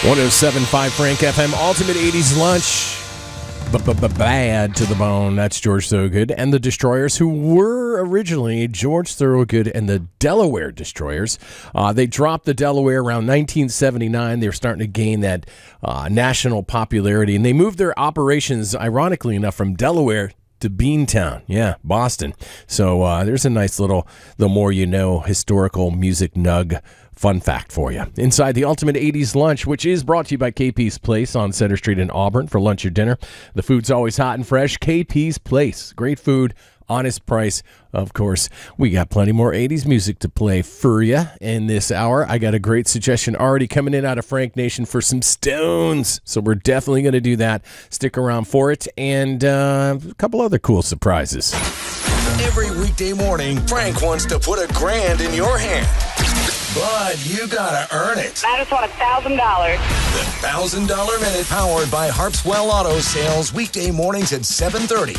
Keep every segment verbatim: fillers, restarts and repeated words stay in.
one oh seven point five Frank F M, Ultimate eighties Lunch. Bad to the bone. That's George Thorogood and the Destroyers, who were originally George Thorogood and the Delaware Destroyers. Uh, they dropped the Delaware around nineteen seventy-nine. They were starting to gain that uh, national popularity, and they moved their operations, ironically enough, from Delaware to Beantown, yeah, Boston. So uh, there's a nice little, the more you know, historical music nug fun fact for you. Inside the Ultimate eighties Lunch, which is brought to you by K P's Place on Center Street in Auburn for lunch or dinner. The food's always hot and fresh. K P's Place. Great food, honest price. Of course, we got plenty more eighties music to play for you in this hour. I got a great suggestion already coming in out of Frank Nation for some Stones. So we're definitely going to do that. Stick around for it. And uh, a couple other cool surprises. Every weekday morning, Frank wants to put a grand in your hand. But you gotta earn it. I just want a thousand dollars. The Thousand Dollar Minute, powered by Harpswell Auto Sales, weekday mornings at seven thirty.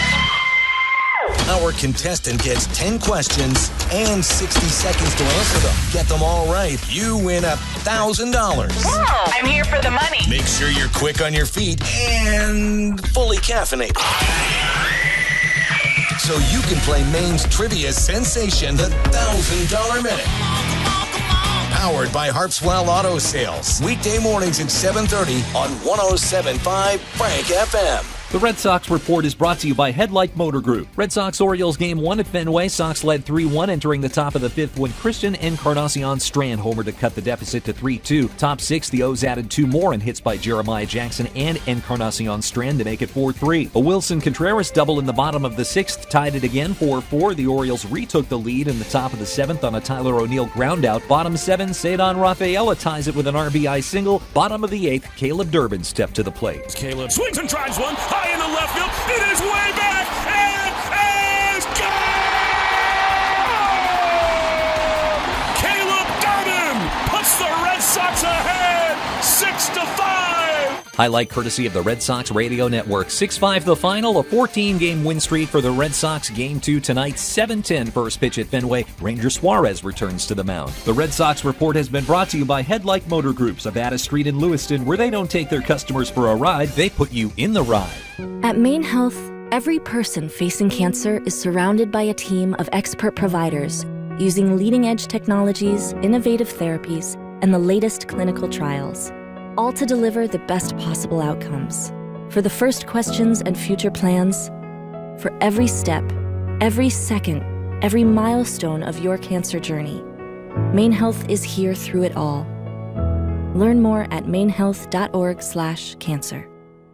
Our contestant gets ten questions and sixty seconds to answer them. Get them all right, you win a thousand dollars. I'm here for the money. Make sure you're quick on your feet and fully caffeinated, so you can play Maine's trivia sensation, the Thousand Dollar Minute. Powered by Harpswell Auto Sales. Weekday mornings at seven thirty on one oh seven point five Frank F M. The Red Sox Report is brought to you by Headlight Motor Group. Red Sox-Orioles game one at Fenway. Sox led three one entering the top of the fifth when Christian Encarnacion Strand homered to cut the deficit to three two. Top six, the O's added two more and hits by Jeremiah Jackson and Encarnacion Strand to make it four three. A Wilson Contreras double in the bottom of the sixth tied it again four four. The Orioles retook the lead in the top of the seventh on a Tyler O'Neill groundout. Bottom seven, Cedon Rafaela ties it with an R B I single. Bottom of the eighth, Caleb Durbin stepped to the plate. Caleb swings and drives one high in the left field. It is way back and is gone! Caleb Durbin puts the Red Sox ahead, six to five. Highlight courtesy of the Red Sox Radio Network. six five the final, a fourteen-game win streak for the Red Sox. Game two tonight, seven ten first pitch at Fenway. Ranger Suarez returns to the mound. The Red Sox Report has been brought to you by Headlight Motor Group, Savannah Street in Lewiston, where they don't take their customers for a ride, they put you in the ride. At Maine Health, every person facing cancer is surrounded by a team of expert providers using leading-edge technologies, innovative therapies, and the latest clinical trials, all to deliver the best possible outcomes. For the first questions and future plans, for every step, every second, every milestone of your cancer journey, Maine Health is here through it all. Learn more at mainehealth.org slash cancer.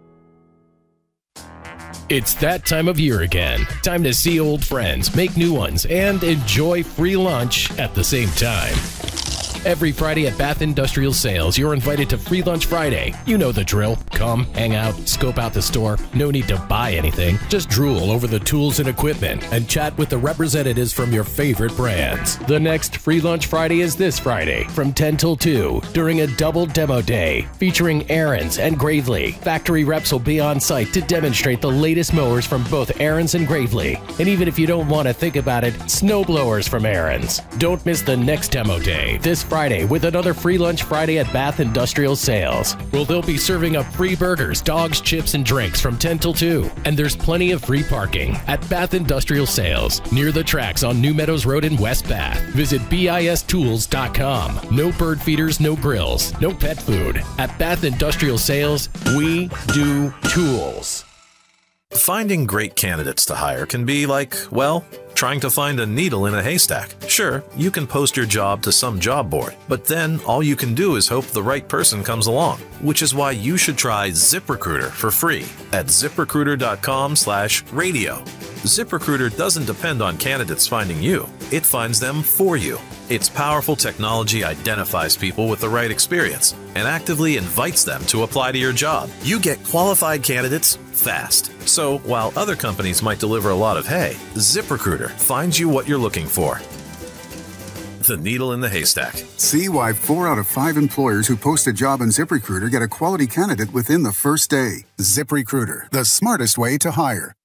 It's that time of year again. Time to see old friends, make new ones, and enjoy free lunch at the same time. Every Friday at Bath Industrial Sales, you're invited to Free Lunch Friday. You know the drill. Come, hang out, scope out the store. No need to buy anything. Just drool over the tools and equipment and chat with the representatives from your favorite brands. The next Free Lunch Friday is this Friday from ten till two during a double demo day featuring Aaron's and Gravely. Factory reps will be on site to demonstrate the latest mowers from both Aaron's and Gravely. And even if you don't want to think about it, snow blowers from Aaron's. Don't miss the next demo day this Friday with another Free Lunch Friday at Bath Industrial Sales. Well, they'll be serving up free burgers, dogs, chips, and drinks from ten till two. And there's plenty of free parking at Bath Industrial Sales near the tracks on New Meadows Road in West Bath. Visit B I S tools dot com. No bird feeders, no grills, no pet food. At Bath Industrial Sales, we do tools. Finding great candidates to hire can be like, well, trying to find a needle in a haystack. Sure, you can post your job to some job board, but then all you can do is hope the right person comes along, which is why you should try ZipRecruiter for free at zip recruiter dot com slash radio. ZipRecruiter doesn't depend on candidates finding you. It finds them for you. Its powerful technology identifies people with the right experience and actively invites them to apply to your job. You get qualified candidates fast. So while other companies might deliver a lot of hay, ZipRecruiter finds you what you're looking for. The needle in the haystack. See why four out of five employers who post a job on ZipRecruiter get a quality candidate within the first day. ZipRecruiter, the smartest way to hire.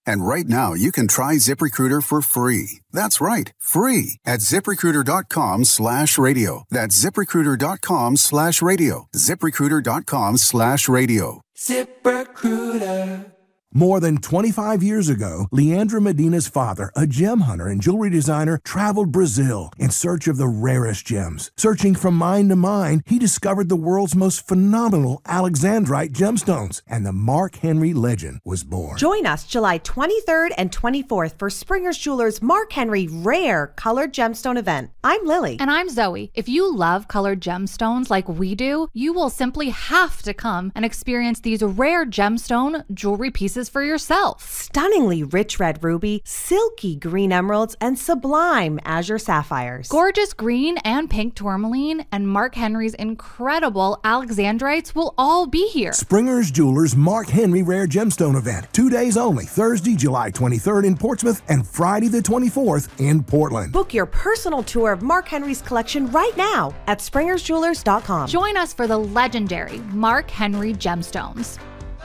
And right now, you can try ZipRecruiter for free. That's right, free at ZipRecruiter.com slash radio. That's ZipRecruiter.com slash radio. ZipRecruiter.com slash radio. ZipRecruiter. More than twenty-five years ago, Leandra Medina's father, a gem hunter and jewelry designer, traveled Brazil in search of the rarest gems. Searching from mine to mine, he discovered the world's most phenomenal Alexandrite gemstones, and the Mark Henry legend was born. Join us July twenty-third and twenty-fourth for Springer's Jewelers' Mark Henry Rare Colored Gemstone event. I'm Lily. And I'm Zoe. If you love colored gemstones like we do, you will simply have to come and experience these rare gemstone jewelry pieces for yourself. Stunningly rich red ruby, silky green emeralds, and sublime azure sapphires. Gorgeous green and pink tourmaline and Mark Henry's incredible Alexandrites will all be here. Springer's Jewelers' Mark Henry Rare Gemstone event. Two days only. Thursday, July twenty-third in Portsmouth and Friday the twenty-fourth in Portland. Book your personal tour of Mark Henry's collection right now at springers jewelers dot com. Join us for the legendary Mark Henry Gemstones.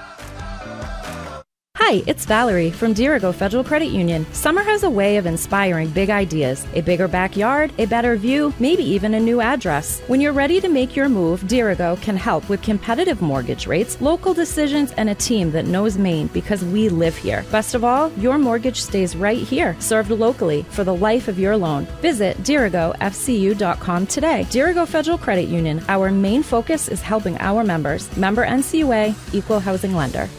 Hi, it's Valerie from Dirigo Federal Credit Union. Summer has a way of inspiring big ideas. A bigger backyard, a better view, maybe even a new address. When you're ready to make your move, Dirigo can help with competitive mortgage rates, local decisions, and a team that knows Maine because we live here. Best of all, your mortgage stays right here, served locally for the life of your loan. Visit Dirigo F C U dot com today. Dirigo Federal Credit Union. Our main focus is helping our members. Member N C U A, Equal Housing Lender.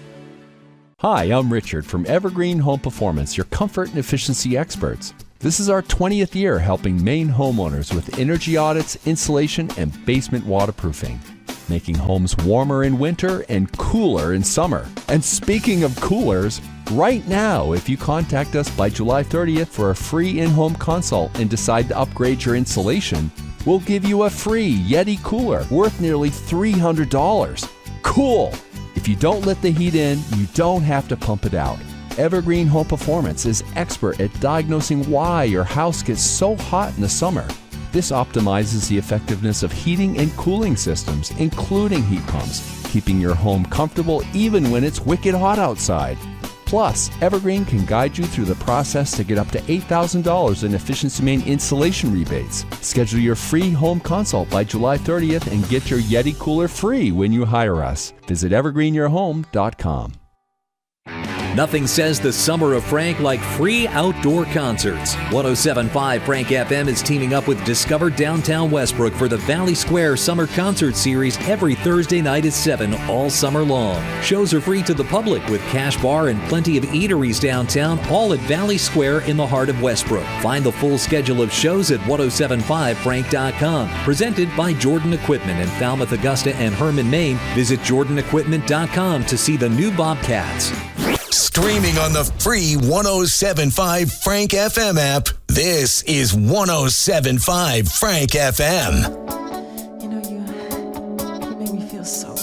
Hi, I'm Richard from Evergreen Home Performance, your comfort and efficiency experts. This is our twentieth year helping Maine homeowners with energy audits, insulation, and basement waterproofing, making homes warmer in winter and cooler in summer. And speaking of coolers, right now, if you contact us by July thirtieth for a free in-home consult and decide to upgrade your insulation, we'll give you a free Yeti cooler worth nearly three hundred dollars. Cool! If you don't let the heat in, you don't have to pump it out. Evergreen Home Performance is expert at diagnosing why your house gets so hot in the summer. This optimizes the effectiveness of heating and cooling systems, including heat pumps, keeping your home comfortable even when it's wicked hot outside. Plus, Evergreen can guide you through the process to get up to eight thousand dollars in Efficiency Maine insulation rebates. Schedule your free home consult by July thirtieth and get your Yeti cooler free when you hire us. Visit evergreen your home dot com. Nothing says the summer of Frank like free outdoor concerts. one oh seven point five Frank F M is teaming up with Discover Downtown Westbrook for the Valley Square Summer Concert Series every Thursday night at seven all summer long. Shows are free to the public with cash bar and plenty of eateries downtown, all at Valley Square in the heart of Westbrook. Find the full schedule of shows at ten seventy-five frank dot com. Presented by Jordan Equipment in Falmouth, Augusta, and Herman, Maine. Visit jordan equipment dot com to see the new Bobcats. Streaming on the free one oh seven point five Frank F M app, this is one oh seven point five Frank F M. You know, you, you make me feel so